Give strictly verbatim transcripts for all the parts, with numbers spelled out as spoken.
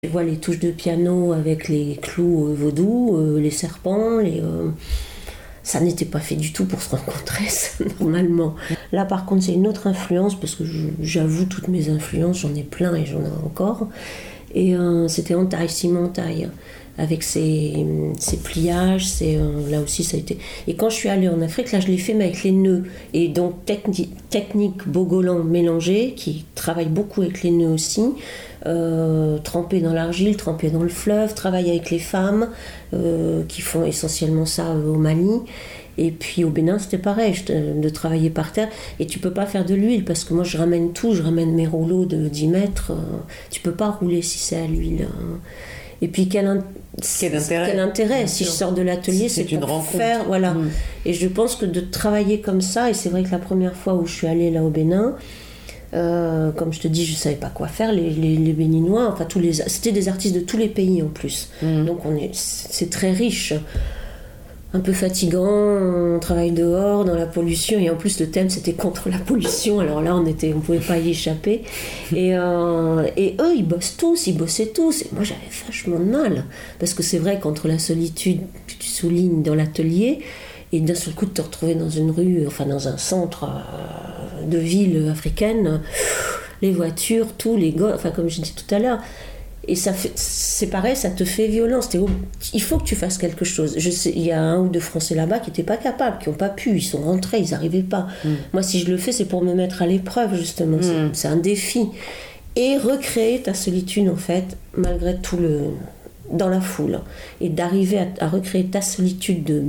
Je vois les touches de piano avec les clous euh, vaudous, euh, les serpents, les, euh, ça n'était pas fait du tout pour se rencontrer, ça, normalement. Là, par contre, c'est une autre influence, parce que je, j'avoue toutes mes influences, j'en ai plein et j'en ai encore. Et euh, c'était Entaille, Simon Entaille, avec ses, ses pliages, ses, euh, là aussi ça a été... Et quand je suis allée en Afrique, là je l'ai fait mais avec les nœuds. Et donc techni- technique Bogolan mélangée, qui travaille beaucoup avec les nœuds aussi, euh, trempé dans l'argile, trempé dans le fleuve, travaille avec les femmes, euh, qui font essentiellement ça euh, au Mali. Et puis au Bénin, c'était pareil, de travailler par terre. Et tu peux pas faire de l'huile, parce que moi je ramène tout, je ramène mes rouleaux de dix mètres. Euh, tu peux pas rouler si c'est à l'huile. Hein. Et puis quel, in... quel intérêt, quel intérêt si je sors de l'atelier, c'est, c'est pour une rencontre. Faire, voilà. Mmh. Et je pense que de travailler comme ça, et c'est vrai que la première fois où je suis allée là au Bénin, euh, comme je te dis, je savais pas quoi faire. Les, les, les Béninois, enfin tous les, c'était des artistes de tous les pays en plus. Mmh. Donc on est, c'est très riche. Un peu fatigant, on travaille dehors dans la pollution, et en plus le thème c'était contre la pollution, alors là on était, on pouvait pas y échapper. Et, euh, et eux ils bossent tous, ils bossaient tous, et moi j'avais vachement de mal, parce que c'est vrai qu'entre la solitude que tu soulignes dans l'atelier, et d'un seul coup de te retrouver dans une rue, enfin dans un centre euh, de ville africaine, les voitures, tous les gars, enfin comme je dis tout à l'heure, et ça fait, c'est pareil, ça te fait violence. T'es, il faut que tu fasses quelque chose. Je sais, il y a un ou deux Français là-bas qui n'étaient pas capables, qui n'ont pas pu, ils sont rentrés, ils n'arrivaient pas. Mm. Moi, si je le fais, c'est pour me mettre à l'épreuve, justement. Mm. C'est, c'est un défi. Et recréer ta solitude, en fait, malgré tout le... dans la foule. Et d'arriver à, à recréer ta solitude de,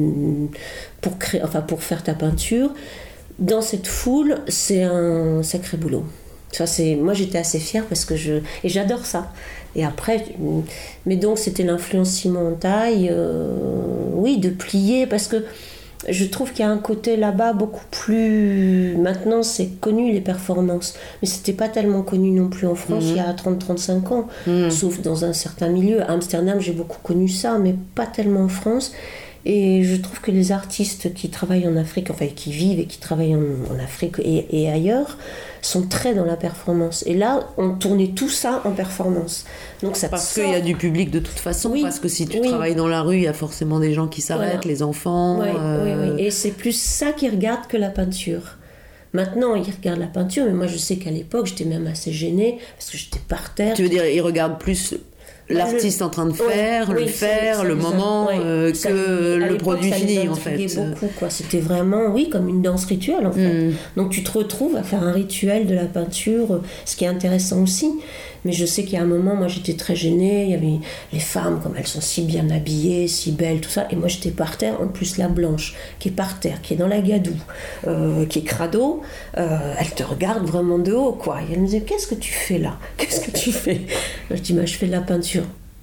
pour, créer, enfin, pour faire ta peinture, dans cette foule, c'est un sacré boulot. Ça, c'est, moi, j'étais assez fière parce que je... Et j'adore ça. Et après, mais donc c'était l'influence Simon Entaille, euh, oui, de plier, parce que je trouve qu'il y a un côté là-bas beaucoup plus... Maintenant, c'est connu les performances, mais c'était pas tellement connu non plus en France mmh. il y a trente à trente-cinq ans, mmh. sauf dans un certain milieu. À Amsterdam, j'ai beaucoup connu ça, mais pas tellement en France. Et je trouve que les artistes qui travaillent en Afrique, enfin qui vivent et qui travaillent en, en Afrique et, et ailleurs, sont très dans la performance. Et là, on tournait tout ça en performance. Donc ça parce qu'il y a du public de toute façon, oui, parce que si tu oui. travailles dans la rue, il y a forcément des gens qui s'arrêtent, voilà. Les enfants. Oui, euh... oui, oui. Et c'est plus ça qu'ils regardent que la peinture. Maintenant, ils regardent la peinture, mais moi je sais qu'à l'époque, j'étais même assez gênée, parce que j'étais par terre. Tu veux dire, ils regardent plus... l'artiste en train de faire, ouais, le oui, faire, c'est, c'est le moment, ouais, euh, que le produit fini, en fait. Beaucoup, quoi. C'était vraiment, oui, comme une danse rituelle, en fait. Mm. Donc tu te retrouves à faire un rituel de la peinture, ce qui est intéressant aussi. Mais je sais qu'il y a un moment, moi j'étais très gênée, il y avait les femmes, comme elles sont si bien habillées, si belles, tout ça, et moi j'étais par terre, en plus la blanche, qui est par terre, qui est dans la gadoue, euh, qui est crado, euh, elle te regarde vraiment de haut, quoi. Et elle me disait, qu'est-ce que tu fais là ? Qu'est-ce que tu fais ? Je dis, bah, je fais de la peinture. Hum ?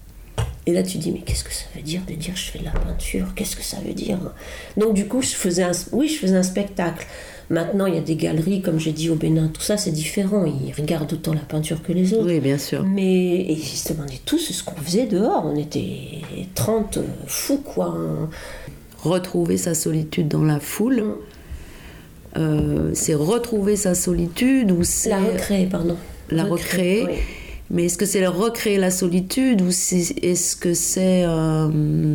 Et là tu dis, mais qu'est-ce que ça veut dire de dire je fais de la peinture ? Qu'est-ce que ça veut dire ? Donc du coup, je faisais un, oui, je faisais un spectacle. Maintenant, il y a des galeries, comme j'ai dit au Bénin, tout ça, c'est différent. Ils regardent autant la peinture que les autres. Oui, bien sûr. Mais et ils se demandaient tous ce qu'on faisait dehors. On était trente fous, quoi. Retrouver sa solitude dans la foule, mmh. euh, c'est retrouver sa solitude ou c'est... La recréer, pardon. La recréer. recréer. Oui. Mais est-ce que c'est recréer la solitude ou c'est, est-ce que c'est... Euh,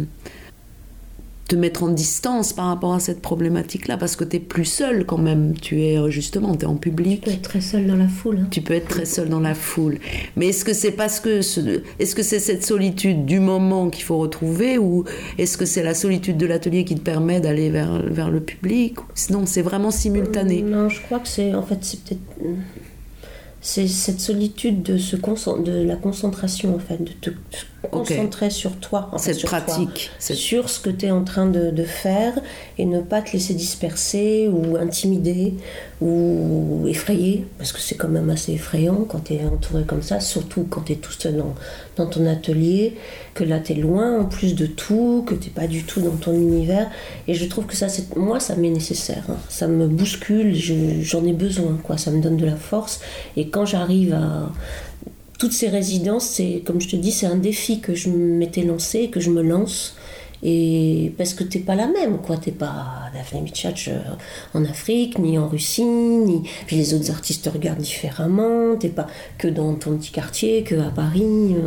te mettre en distance par rapport à cette problématique-là, parce que tu es plus seule quand même, tu es justement, tu es en public. Tu peux être très seule dans la foule. Hein. Tu peux être très seule dans la foule. Mais est-ce que c'est parce que, ce, est-ce que c'est cette solitude du moment qu'il faut retrouver, ou est-ce que c'est la solitude de l'atelier qui te permet d'aller vers, vers le public ? Sinon, c'est vraiment simultané. Non, je crois que c'est, en fait, c'est peut-être... C'est cette solitude de, se concent- de la concentration, en fait, de te concentrer okay. sur toi. En fait, cette sur pratique. Toi, cette... Sur ce que tu es en train de, de faire, et ne pas te laisser disperser ou intimider ou effrayer, parce que c'est quand même assez effrayant quand tu es entouré comme ça, surtout quand tu es tout seul dans, dans ton atelier, que là tu es loin en plus de tout, que tu n'es pas du tout dans ton univers. Et je trouve que ça, c'est, moi, ça m'est nécessaire. Hein. Ça me bouscule, je, j'en ai besoin, quoi. Ça me donne de la force. Et quand j'arrive à... Toutes ces résidences, c'est, comme je te dis, c'est un défi que je m'étais lancé, que je me lance. Et parce que t'es pas la même, quoi. T'es pas Daphné Mitchach en Afrique, ni en Russie, ni... Puis les autres artistes te regardent différemment. T'es pas que dans ton petit quartier, que à Paris.